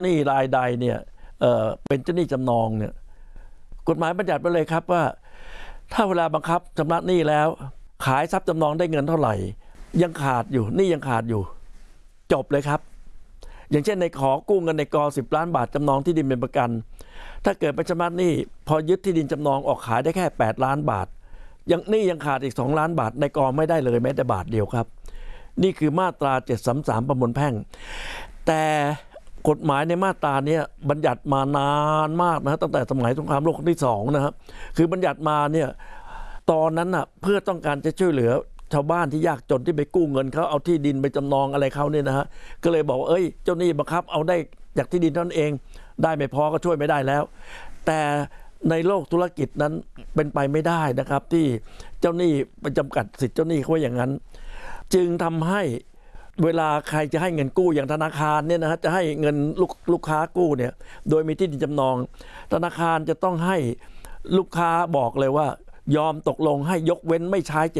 หนี้รายใดเนี่ยเป็นเจ้าหนี้จำนองเนี่ยกฎหมายบัญญัติไว้เลยครับว่าถ้าเวลาบังคับชำระหนี้แล้วขายทรัพย์จำนองได้เงินเท่าไหร่ยังขาดอยู่หนี้ยังขาดอยู่จบเลยครับอย่างเช่นในขอกู้เงินในก10 ล้านบาทจำนองที่ดินเป็นประกันถ้าเกิดไปชำระหนี้พอยึดที่ดินจำนองออกขายได้แค่8 ล้านบาทยังหนี้ยังขาดอีก2 ล้านบาทในกไม่ได้เลยแม้แต่บาทเดียวครับนี่คือมาตรา733ประมวลแพ่งแต่กฎหมายในมาตรานี้บัญญัติมานานมากนะตั้งแต่สมัยสงครามโลกครั้งที่2นะครับคือบัญญัติมาเนี่ยตอนนั้นน่ะเพื่อต้องการจะช่วยเหลือชาวบ้านที่ยากจนที่ไปกู้เงินเขาเอาที่ดินไปจำนองอะไรเขาเนี่ยนะฮะก็เลยบอกว่าเจ้าหนี้บังคับเอาได้จากที่ดินเท่านั้นเองได้ไม่พอก็ช่วยไม่ได้แล้วแต่ในโลกธุรกิจนั้นเป็นไปไม่ได้นะครับที่เจ้าหนี้ไปจำกัดสิทธิ์เจ้าหนี้เขาไว้อย่างนั้นจึงทำให้เวลาใครจะให้เงินกู้อย่างธนาคารเนี่ยนะฮะจะให้เงินลูกค้ากู้เนี่ยโดยมีที่ดินจำนองธนาคารจะต้องให้ลูกค้าบอกเลยว่ายอมตกลงให้ยกเว้นไม่ใช้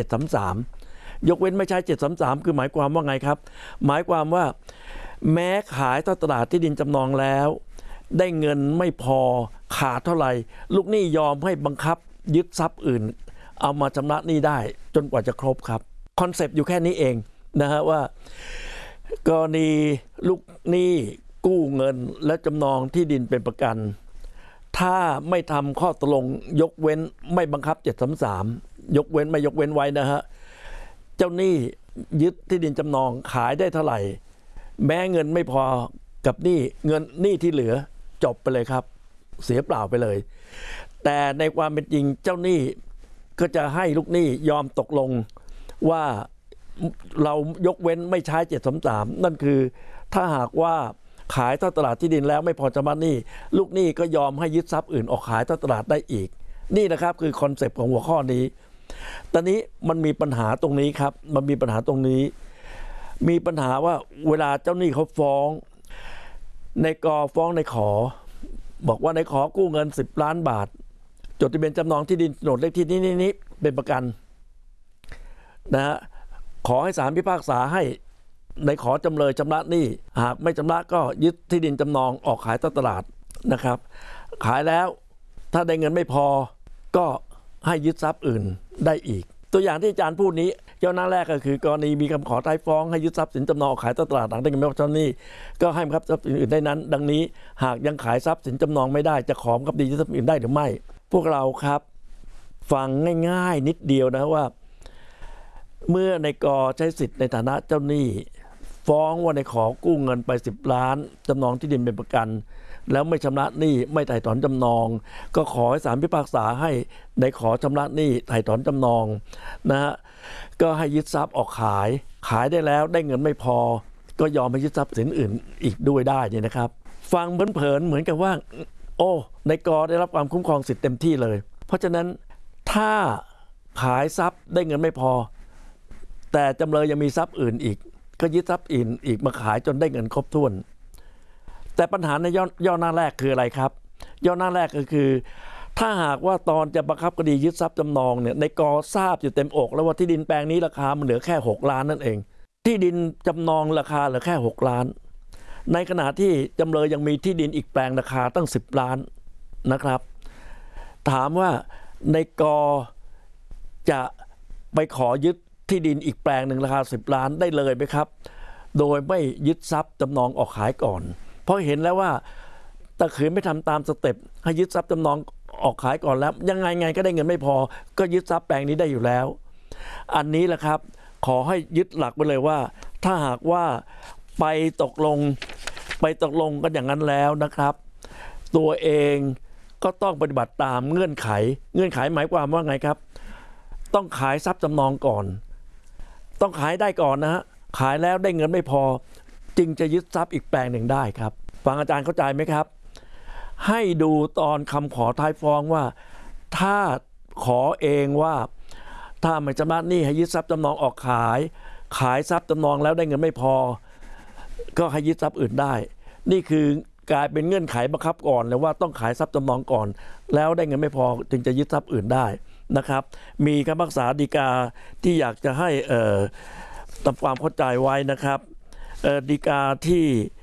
733ยกเว้นไม่ใช้733คือหมายความว่าไงครับหมายความว่าแม้ขายต่อตลาดที่ดินจำนองแล้วได้เงินไม่พอขาดเท่าไหร่ลูกหนี้ยอมให้บังคับยึดทรัพย์อื่นเอามาชำระหนี้ได้จนกว่าจะครบครับคอนเซปต์อยู่แค่นี้เองนะฮะว่ากรณีลูกหนี้กู้เงินและจำนองที่ดินเป็นประกันถ้าไม่ทำข้อตกลงยกเว้นไม่บังคับ733ยกเว้นไม่ยกเว้นไว้นะฮะเจ้าหนี้ยึดที่ดินจำนองขายได้เท่าไหร่แม้เงินไม่พอกับหนี้ที่เหลือจบไปเลยครับเสียเปล่าไปเลยแต่ในความเป็นจริงเจ้าหนี้ก็จะให้ลูกหนี้ยอมตกลงว่าเรายกเว้นไม่ใช้733นั่นคือถ้าหากว่าขายท่อตลาดที่ดินแล้วไม่พอชำระหนี้ลูกหนี้ก็ยอมให้ยึดทรัพย์อื่นออกขายท่อตลาดได้อีกนี่นะครับคือคอนเซปต์ของหัวข้อนี้ตอนนี้มันมีปัญหาตรงนี้ครับมันมีปัญหาตรงนี้มีปัญหาว่าเวลาเจ้าหนี้เขาฟ้องในกฟ้องในขอบอกว่าในขอกู้เงิน10 ล้านบาทจดทะเบียนจำนองที่ดินโฉนดเลขที่นี้เป็นประกันนะฮะขอให้ศาลพิพากษาให้ในขอจำเลยชำระหนี้หากไม่ชำระก็ยึดที่ดินจำนองออกขายตลาดนะครับขายแล้วถ้าได้เงินไม่พอก็ให้ยึดทรัพย์อื่นได้อีกตัวอย่างที่อาจารย์พูดนี้เจ้าหน้าแรกก็คือกรณีมีคำขอไต่ฟ้องให้ยึดทรัพย์สินจำนองขายตลาดหลังได้เงินไม่พอเจ้าหนี้ก็ให้บังคับทรัพย์สินอื่นได้นั้นดังนี้หากยังขายทรัพย์สินจำนองไม่ได้จะขอบังคับคดียึดทรัพย์อื่นได้หรือไม่พวกเราครับฟังง่ายๆนิดเดียวนะว่าเมื่อในกใช้สิทธิ์ในฐานะเจ้าหนี้ฟ้องว่าในขอกู้เงินไป10 ล้านจำนองที่ดินเป็นประกันแล้วไม่ชำระหนี้ไม่ไถ่ถอนจำนองก็ขอให้ศาลพิพากษาให้ในขอชำระหนี้ไถ่ถอนจำนองนะฮะก็ให้ยึดทรัพย์ออกขายได้แล้วได้เงินไม่พอก็ยอมให้ยึดทรัพย์สินอื่นอีกด้วยได้นี่นะครับฟังเผินๆเหมือนกับว่าโอ้ในกได้รับความคุ้มครองสิทธิ์เต็มที่เลยเพราะฉะนั้นถ้าขายทรัพย์ได้เงินไม่พอแต่จำเลยยังมีทรัพย์อื่นอีกก็ยึดทรัพย์อื่นอีกมาขายจนได้เงินครบถ้วนแต่ปัญหาในย่อหน้าแรกคืออะไรครับย่อหน้าแรกก็คือถ้าหากว่าตอนจะบังคับคดียึดทรัพย์จำนองเนี่ยในกทราบอยู่เต็มอกแล้วว่าที่ดินแปลงนี้ราคามันเหลือแค่6 ล้านนั่นเองที่ดินจำนองราคาเหลือแค่6 ล้านในขณะที่จำเลยยังมีที่ดินอีกแปลงราคาตั้ง10 ล้านนะครับถามว่าในกจะไปขอยึดที่ดินอีกแปลงหนึ่งราคา10 ล้านได้เลยไหมครับโดยไม่ยึดทรัพย์จำนองออกขายก่อนเพราะเห็นแล้วว่าถ้าขืนไม่ทำตามสเต็ปให้ยึดทรัพย์จำนองออกขายก่อนแล้วยังไงก็ได้เงินไม่พอก็ยึดทรัพย์แปลงนี้ได้อยู่แล้วอันนี้แหละครับขอให้ยึดหลักไว้เลยว่าถ้าหากว่าไปตกลงกันอย่างนั้นแล้วนะครับตัวเองก็ต้องปฏิบัติตามเงื่อนไขหมายความว่าไงครับต้องขายทรัพย์จำนองก่อนต้องขายได้ก่อนนะฮะขายแล้วได้เงินไม่พอจึงจะยึดทรัพย์อีกแปลงหนึ่งได้ครับฟังอาจารย์เข้าใจไหมครับให้ดูตอนคำขอท้ายฟ้องว่าถ้าขอเองว่าถ้าไม่ชำระหนี้ให้ยึดทรัพย์จำนองออกขายทรัพย์จำนองแล้วได้เงินไม่พอก็ให้ยึดทรัพย์อื่นได้นี่คือกลายเป็นเงื่อนไขบังคับก่อนเลยว่าต้องขายทรัพย์จำนองก่อนแล้วได้เงินไม่พอจึงจะยึดทรัพย์อื่นได้นะครับมีคำพิพากษาฎีกาที่อยากจะให้ทำความเข้าใจไว้นะครับฎีกาที่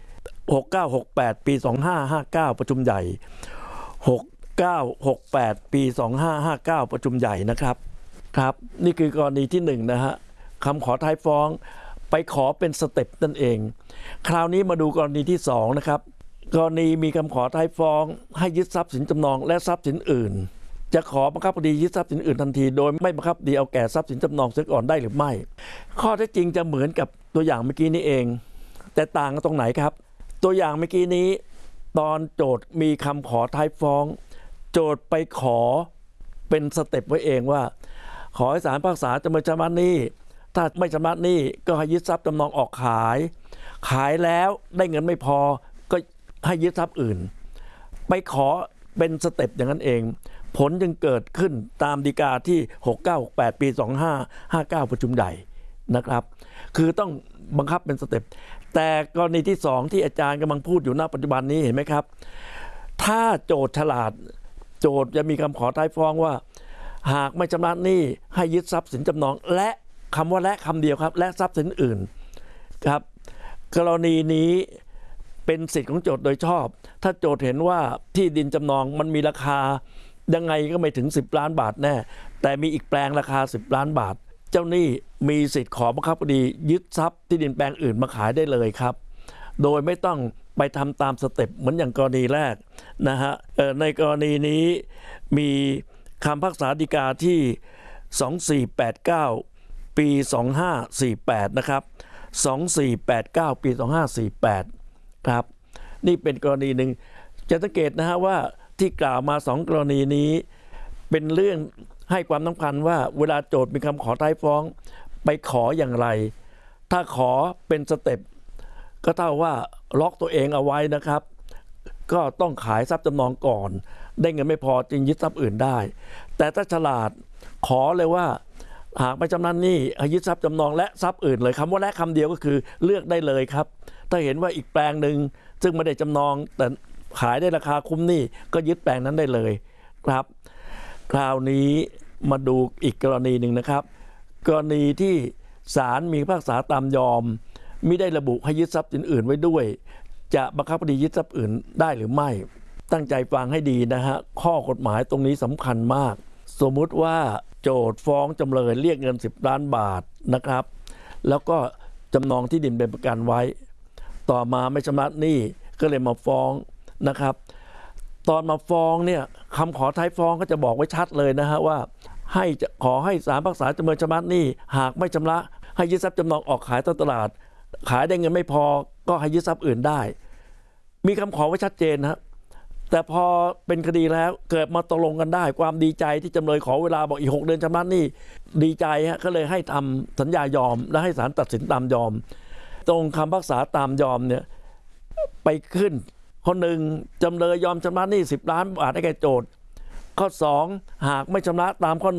6968 ปี 2559 ประชุมใหญ่ 6968 ปี 2559 ประชุมใหญ่นะครับครับนี่คือกรณีที่1นะฮะคำขอท้ายฟ้องไปขอเป็นสเต็ปนั่นเองคราวนี้มาดูกรณีที่2นะครับกรณีมีคำขอท้ายฟ้องให้ยึดทรัพย์สินจำนองและทรัพย์สินอื่นจะขอบังคับคดียึดทรัพย์สินอื่นทันทีโดยไม่บังคับคดีเอาแก่ทรัพย์สินจำนองเสียก่อนได้หรือไม่ข้อเท็จจริงจะเหมือนกับตัวอย่างเมื่อกี้นี้เองแต่ต่างกันตรงไหนครับตัวอย่างเมื่อกี้นี้ตอนโจทย์มีคำขอท้ายฟ้องโจทย์ไปขอเป็นสเต็ปไว้เองว่าขอให้ศาลพิพากษาจำเลยชำระหนี้ถ้าไม่ชำระหนี้ก็ให้ยึดทรัพย์จำนองออกขายแล้วได้เงินไม่พอก็ให้ยึดทรัพย์อื่นไปขอเป็นสเต็ปอย่างนั้นเองผลจึงเกิดขึ้นตามฎีกาที่6968 ปี 2559 ประชุมใหญ่นะครับคือต้องบังคับเป็นสเต็ปแต่กรณีที่2ที่อาจารย์กำลังพูดอยู่ณปัจจุบันนี้เห็นไหมครับถ้าโจทย์ฉลาดโจทย์จะมีคำขอท้ายฟ้องว่าหากไม่ชำระหนี้ให้ยึดทรัพย์สินจำนองและคำว่าและคำเดียวครับและทรัพย์สินอื่นครับกรณีนี้เป็นสิทธิ์ของโจทย์โดยชอบถ้าโจทย์เห็นว่าที่ดินจำนองมันมีราคายังไงก็ไม่ถึง10 ล้านบาทแน่แต่มีอีกแปลงราคา10 ล้านบาทเจ้าหนี้มีสิทธิ์ขอบังคับคดียึดทรัพย์ที่ดินแปลงอื่นมาขายได้เลยครับโดยไม่ต้องไปทำตามสเต็ปเหมือนอย่างกรณีแรกนะฮะในกรณีนี้มีคำพิพากษาฎีกาที่ 2489 ปี 2548 นะครับ 2489 ปี 2548 ครับนี่เป็นกรณีหนึ่งจะสังเกตนะฮะว่าที่กล่าวมา2 กรณีนี้เป็นเรื่องให้ความสำคัญว่าเวลาโจทย์มีคำขอท้ายฟ้องไปขออย่างไรถ้าขอเป็นสเต็ปก็เท่าว่าล็อกตัวเองเอาไว้นะครับก็ต้องขายทรัพย์จำนองก่อนได้เงินไม่พอจึงยึดทรัพย์อื่นได้แต่ถ้าฉลาดขอเลยว่าหากไม่ชำระหนี้ให้ยึดทรัพย์จำนองและทรัพย์อื่นเลยคำว่าและคำเดียวก็คือเลือกได้เลยครับถ้าเห็นว่าอีกแปลงหนึ่งซึ่งไม่ได้จำนองแต่ขายได้ราคาคุ้มหนี้ก็ยึดแปลงนั้นได้เลยครับคราวนี้มาดูอีกกรณีหนึ่งนะครับกรณีที่ศาลมีพิพากษาตามยอมมิได้ระบุให้ยึดทรัพย์สินอื่นไว้ด้วยจะบังคับคดียึดทรัพย์อื่นได้หรือไม่ตั้งใจฟังให้ดีนะฮะข้อกฎหมายตรงนี้สำคัญมากสมมุติว่าโจทก์ฟ้องจำเลยเรียกเงิน10 ล้านบาทนะครับแล้วก็จำนองที่ดินเป็นประกันไว้ต่อมาไม่ชำระหนี้ก็เลยมาฟ้องนะครับตอนมาฟ้องเนี่ยคำขอท้ายฟ้องก็จะบอกไว้ชัดเลยนะฮะว่าขอให้ศาลพิพากษาจำเลยชำระหนี้หากไม่ชำระให้ยึดทรัพย์จำนองออกขายตลาดขายได้เงินไม่พอก็ให้ยึดทรัพย์อื่นได้มีคำขอไว้ชัดเจนนะแต่พอเป็นคดีแล้วเกิดมาตกลงกันได้ความดีใจที่จำเลยขอเวลาบอกอีก6 เดือนชำระหนี้ดีใจฮะก็เลยให้ทำสัญญายอมและให้ศาลตัดสินตามยอมตรงคำพิพากษาตามยอมเนี่ยไปขึ้นข้อ1จำเลยยอมชำระหนี้10 ล้านบาทให้แก่โจทก์ข้อ2หากไม่ชำระตามข้อ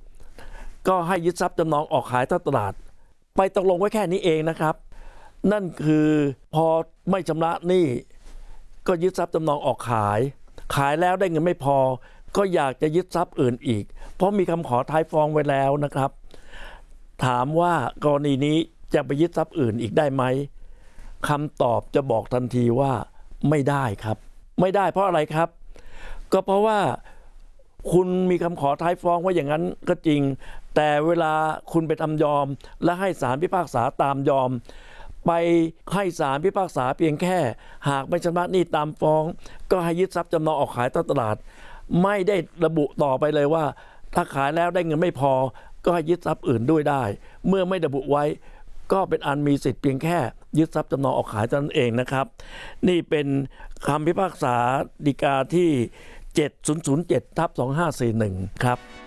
1ก็ให้ยึดทรัพย์จำนองออกขายตลาดไปตกลงไว้แค่นี้เองนะครับนั่นคือพอไม่ชำระหนี้ก็ยึดทรัพย์จำนองออกขายแล้วได้เงินไม่พอก็อยากจะยึดทรัพย์อื่นอีกเพราะมีคำขอท้ายฟ้องไว้แล้วนะครับถามว่ากรณีนี้จะไปยึดทรัพย์อื่นอีกได้ไหมคำตอบจะบอกทันทีว่าไม่ได้ครับไม่ได้เพราะอะไรครับก็เพราะว่าคุณมีคำขอท้ายฟ้องไว้อย่างนั้นก็จริงแต่เวลาคุณไปทำยอมและให้ศาลพิพากษาตามยอมไปให้ศาลพิพากษาเพียงแค่หากไม่ชำระหนี้ตามฟ้องก็ให้ยึดทรัพย์จำนองออกขายตลาดไม่ได้ระบุต่อไปเลยว่าถ้าขายแล้วได้เงินไม่พอก็ให้ยึดทรัพย์อื่นด้วยได้เมื่อไม่ระบุไว้ก็เป็นอันมีสิทธิ์เพียงแค่ยึดทรัพย์จำนองออกขายเท่านั้นเองนะครับนี่เป็นคำพิพากษาฎีกาที่ 7007/2541 ครับ